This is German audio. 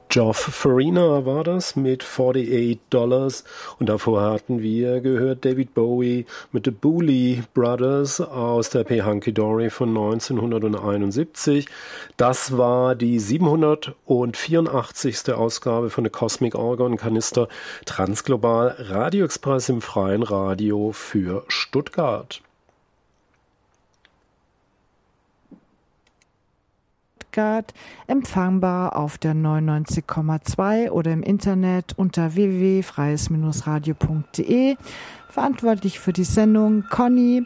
Geoff Farina war das mit $48 und davor hatten wir gehört David Bowie mit The Booley Brothers aus der P. Hunky Dory von 1971. Das war die 784. Ausgabe von The Cosmic Orgon Kanister Transglobal Radio Express im freien Radio für Stuttgart. Empfangbar auf der 99,2 oder im Internet unter www.freies-radio.de. Verantwortlich für die Sendung Conny.